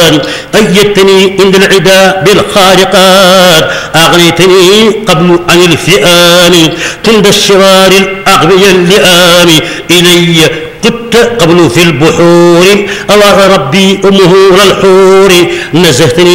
أيدتني عند العداء بالخارقات أغنيتني قبل عن الفئام تند الشرار الأغبياء اللئام إلي كنت قبل في البحور أوى ربي أمهور الحور نزهتني